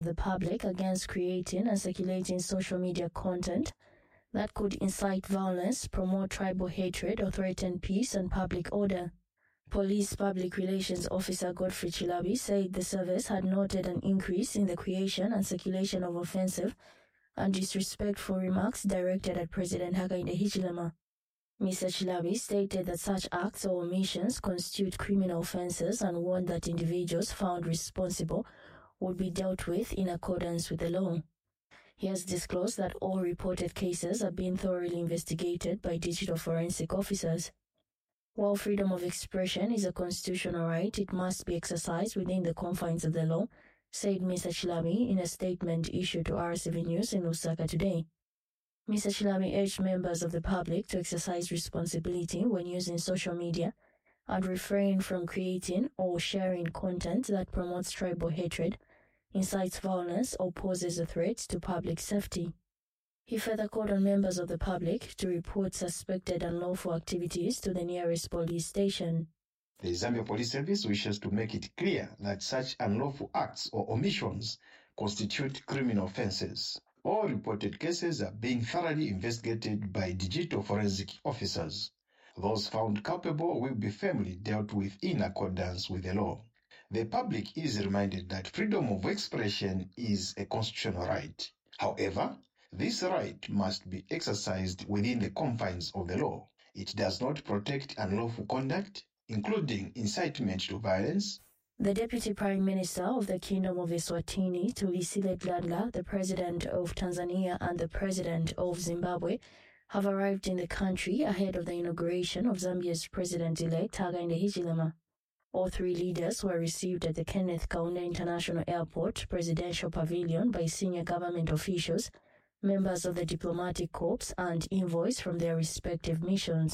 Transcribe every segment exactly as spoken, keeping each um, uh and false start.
the public against creating and circulating social media content that could incite violence, promote tribal hatred, or threaten peace and public order. Police Public Relations Officer Godfrey Chilabi said the service had noted an increase in the creation and circulation of offensive and disrespectful remarks directed at President Hakainde Hichilema. Mister Chilabi stated that such acts or omissions constitute criminal offenses and warned that individuals found responsible would be dealt with in accordance with the law. He has disclosed that all reported cases are being thoroughly investigated by digital forensic officers. While freedom of expression is a constitutional right, it must be exercised within the confines of the law, said Mister Chilabi in a statement issued to R C V News in Lusaka today. Mister Chilabi urged members of the public to exercise responsibility when using social media and refrain from creating or sharing content that promotes tribal hatred, incites violence, or poses a threat to public safety. He further called on members of the public to report suspected unlawful activities to the nearest police station. The Zambia Police Service wishes to make it clear that such unlawful acts or omissions constitute criminal offenses. All reported cases are being thoroughly investigated by digital forensic officers. Those found culpable will be firmly dealt with in accordance with the law. The public is reminded that freedom of expression is a constitutional right. However, this right must be exercised within the confines of the law. It does not protect unlawful conduct, including incitement to violence. The Deputy Prime Minister of the Kingdom of Eswatini, Tulisile Gladla, the President of Tanzania and the President of Zimbabwe, have arrived in the country ahead of the inauguration of Zambia's President-elect Hakainde Hichilema. All three leaders were received at the Kenneth Kaunda International Airport Presidential Pavilion by senior government officials, members of the diplomatic corps, and envoys from their respective missions.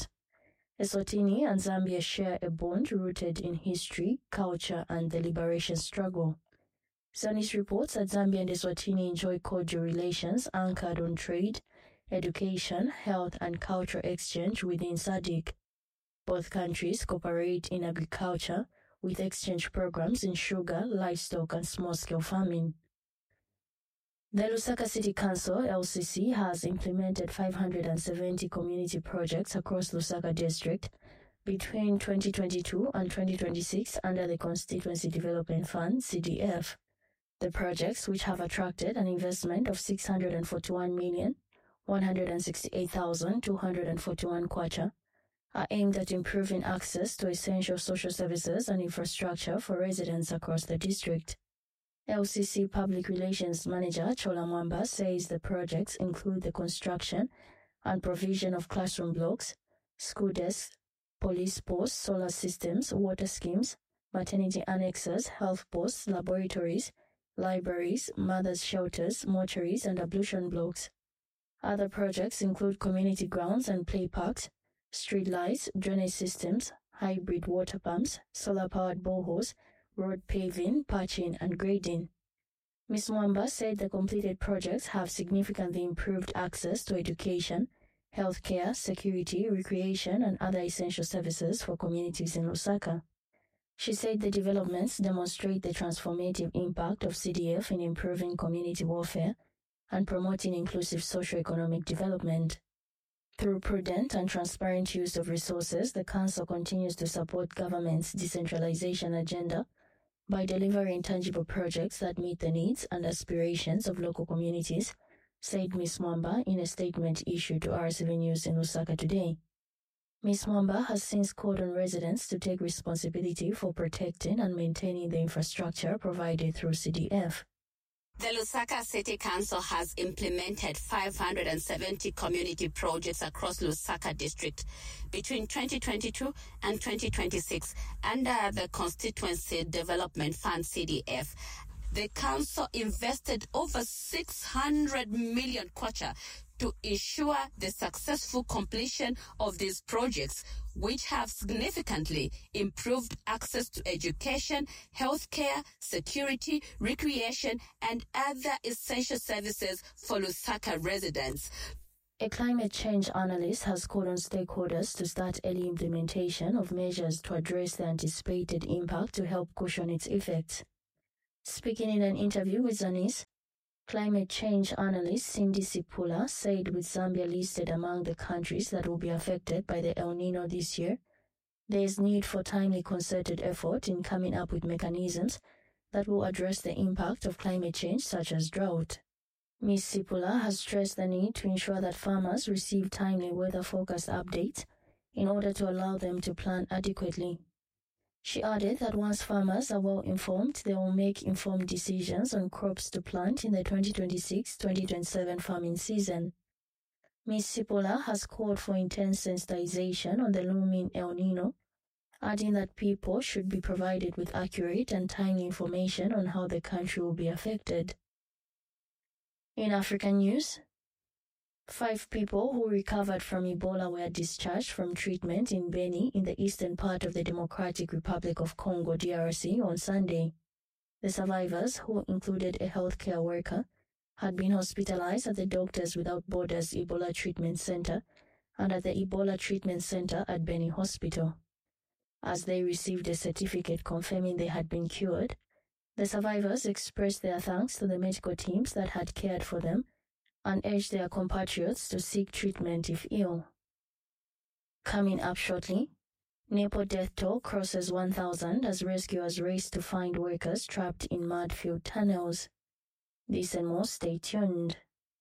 Eswatini and Zambia share a bond rooted in history, culture, and the liberation struggle. Zanis reports that Zambia and Eswatini enjoy cordial relations anchored on trade, education, health, and cultural exchange within S A D C. Both countries cooperate in agriculture, with exchange programs in sugar, livestock, and small-scale farming. The Lusaka City Council, L C C, has implemented five hundred seventy community projects across Lusaka District between twenty twenty-two and twenty twenty-six under the Constituency Development Fund, C D F. The projects, which have attracted an investment of six hundred forty-one million one hundred sixty-eight thousand two hundred forty-one kwacha, are aimed at improving access to essential social services and infrastructure for residents across the district. L C C Public Relations Manager Chola Mwamba says the projects include the construction and provision of classroom blocks, school desks, police posts, solar systems, water schemes, maternity annexes, health posts, laboratories, libraries, mothers' shelters, mortuaries, and ablution blocks. Other projects include community grounds and play parks, street lights, drainage systems, hybrid water pumps, solar-powered boreholes, road paving, patching, and grading. Miz Mwamba said the completed projects have significantly improved access to education, healthcare, security, recreation, and other essential services for communities in Lusaka. She said the developments demonstrate the transformative impact of C D F in improving community welfare and promoting inclusive socio-economic development. Through prudent and transparent use of resources, the Council continues to support government's decentralization agenda by delivering tangible projects that meet the needs and aspirations of local communities, said Miz Mwamba in a statement issued to R C V News in Lusaka today. Miz Mwamba has since called on residents to take responsibility for protecting and maintaining the infrastructure provided through C D F. The Lusaka City Council has implemented five hundred seventy community projects across Lusaka District between twenty twenty-two and twenty twenty-six under the Constituency Development Fund, C D F. The council invested over six hundred million kwacha to ensure the successful completion of these projects, which have significantly improved access to education, healthcare, security, recreation, and other essential services for Lusaka residents. A climate change analyst has called on stakeholders to start early implementation of measures to address the anticipated impact to help cushion its effects. Speaking in an interview with Zanis, climate change analyst Cindy Sipula said with Zambia listed among the countries that will be affected by the El Nino this year, there is need for timely concerted effort in coming up with mechanisms that will address the impact of climate change such as drought. Miz Sipula has stressed the need to ensure that farmers receive timely weather-focused updates in order to allow them to plan adequately. She added that once farmers are well informed, they will make informed decisions on crops to plant in the twenty twenty-six twenty twenty-seven farming season. Miz Sipula has called for intense sensitization on the looming El Nino, adding that people should be provided with accurate and timely information on how the country will be affected. In African news, five people who recovered from Ebola were discharged from treatment in Beni in the eastern part of the Democratic Republic of Congo D R C on Sunday. The survivors, who included a healthcare worker, had been hospitalized at the Doctors Without Borders Ebola Treatment Center and at the Ebola Treatment Center at Beni Hospital. As they received a certificate confirming they had been cured, the survivors expressed their thanks to the medical teams that had cared for them and urged their compatriots to seek treatment if ill. Coming up shortly, Nepal death toll crosses one thousand as rescuers race to find workers trapped in mud-filled tunnels. This and more, stay tuned.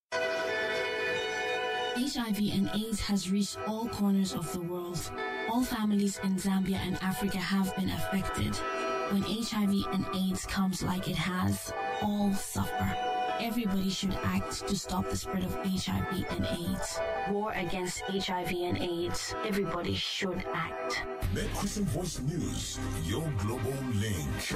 H I V and AIDS has reached all corners of the world. All families in Zambia and Africa have been affected. When H I V and AIDS comes like it has, all suffer. Everybody should act to stop the spread of H I V and AIDS. War against H I V and AIDS. Everybody should act. Make Christian Voice News your global link.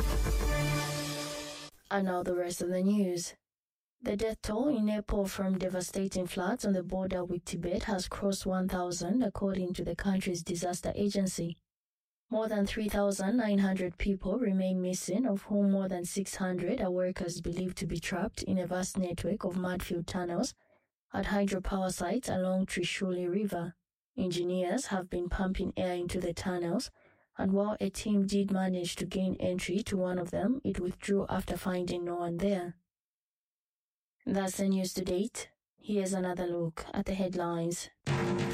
And now the rest of the news. The death toll in Nepal from devastating floods on the border with Tibet has crossed one thousand, according to the country's disaster agency. More than three thousand nine hundred people remain missing, of whom more than six hundred are workers believed to be trapped in a vast network of mud-filled tunnels at hydropower sites along Trishuli River. Engineers have been pumping air into the tunnels, and while a team did manage to gain entry to one of them, it withdrew after finding no one there. That's the news to date. Here's another look at the headlines.